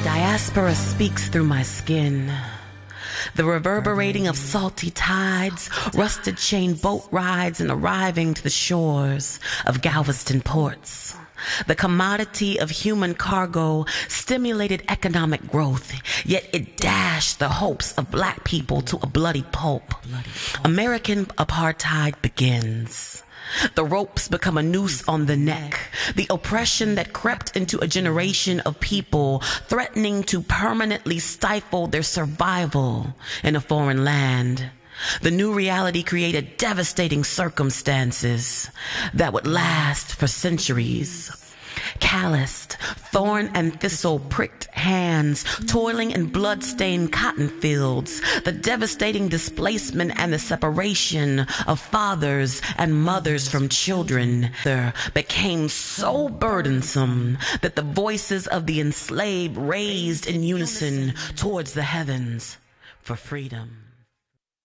Diaspora speaks through my skin. The reverberating of salty tides, rusted chain boat rides, and arriving to the shores of Galveston ports. The commodity of human cargo stimulated economic growth, yet it dashed the hopes of black people to a bloody pulp. American apartheid begins. The ropes become a noose on the neck. The oppression that crept into a generation of people, threatening to permanently stifle their survival in a foreign land. The new reality created devastating circumstances that would last for centuries. Calloused, thorn and thistle pricked hands, toiling in blood-stained cotton fields, the devastating displacement and the separation of fathers and mothers from children there became so burdensome that the voices of the enslaved raised in unison towards the heavens for freedom.